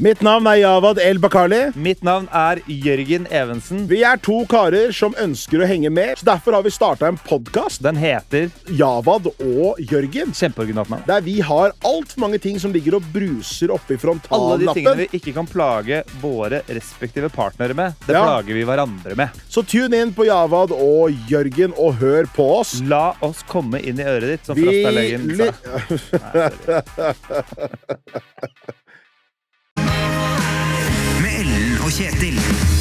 Mitt navn Javad El Bakali. Mitt navn Jørgen Evensen. Vi 2 karer som ønsker å henge med, så derfor har vi startet en podcast. Den heter Javad og Jørgen. Kjempeoriginalt navn. Der vi har alt for mange ting som ligger og bruser oppe i frontallappen. Alle de tingene vi ikke kan plage våre respektive partnere med, det plager vi hverandre med. Så tune inn på Javad og Jørgen og hør på oss. La oss komme inn i øret ditt, som Frastalegen sa. Med Ellen og Kjetil.